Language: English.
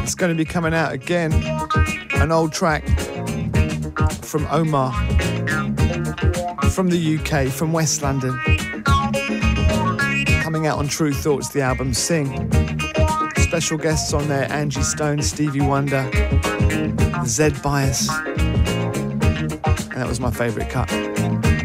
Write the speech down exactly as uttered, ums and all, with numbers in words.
It's going to be coming out again. An old track from Omar, from the U K, from West London. Coming out on True Thoughts, the album Sing. Special guests on there, Angie Stone, Stevie Wonder, Zed Bias. And that was my favourite cut.